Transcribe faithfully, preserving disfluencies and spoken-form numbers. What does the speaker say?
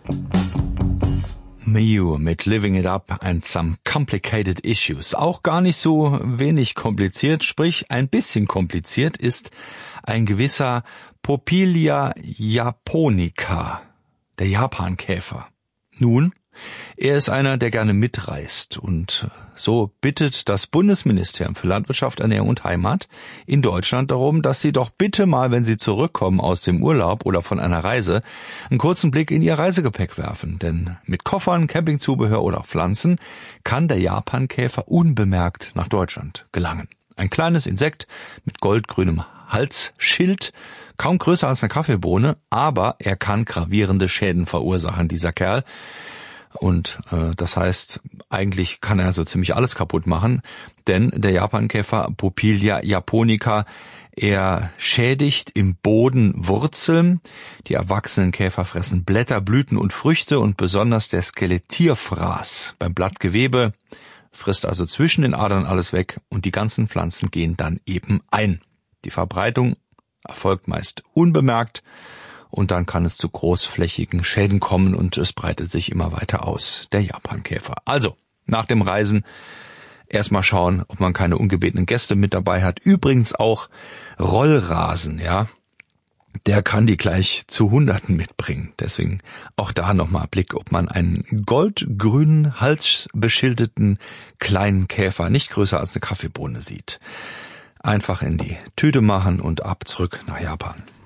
Miu mit Living It Up and Some Complicated Issues. Auch gar nicht so wenig kompliziert, sprich ein bisschen kompliziert ist ein gewisser Popilia japonica, der Japankäfer. Nun, er ist einer, der gerne mitreist, und so bittet das Bundesministerium für Landwirtschaft, Ernährung und Heimat in Deutschland darum, dass sie doch bitte mal, wenn sie zurückkommen aus dem Urlaub oder von einer Reise, einen kurzen Blick in ihr Reisegepäck werfen. Denn mit Koffern, Campingzubehör oder auch Pflanzen kann der Japankäfer unbemerkt nach Deutschland gelangen. Ein kleines Insekt mit goldgrünem Halsschild, kaum größer als eine Kaffeebohne, aber er kann gravierende Schäden verursachen, dieser Kerl. Und äh, das heißt, eigentlich kann er so ziemlich alles kaputt machen, denn der Japankäfer Popilia japonica, er schädigt im Boden Wurzeln. Die erwachsenen Käfer fressen Blätter, Blüten und Früchte, und besonders der Skelettierfraß beim Blattgewebe frisst also zwischen den Adern alles weg, und die ganzen Pflanzen gehen dann eben ein. Die Verbreitung erfolgt meist unbemerkt, und dann kann es zu großflächigen Schäden kommen und es breitet sich immer weiter aus, der Japankäfer. Also, nach dem Reisen erstmal schauen, ob man keine ungebetenen Gäste mit dabei hat. Übrigens auch Rollrasen, ja. Der kann die gleich zu Hunderten mitbringen. Deswegen auch da nochmal Blick, ob man einen goldgrünen, halsbeschildeten kleinen Käfer, nicht größer als eine Kaffeebohne, sieht. Einfach in die Tüte machen und ab zurück nach Japan.